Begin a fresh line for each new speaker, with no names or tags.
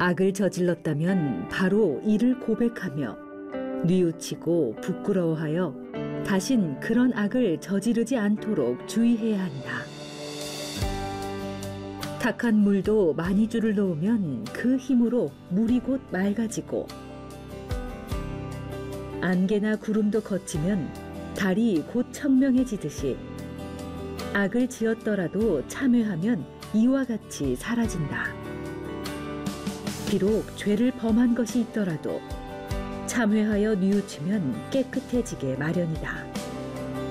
악을 저질렀다면 바로 이를 고백하며 뉘우치고 부끄러워하여 다신 그런 악을 저지르지 않도록 주의해야 한다. 탁한 물도 많이 줄을 놓으면 그 힘으로 물이 곧 맑아지고, 안개나 구름도 걷히면 달이 곧 청명해지듯이 악을 지었더라도 참회하면 이와 같이 사라진다. 비록 죄를 범한 것이 있더라도 참회하여 뉘우치면 깨끗해지게 마련이다.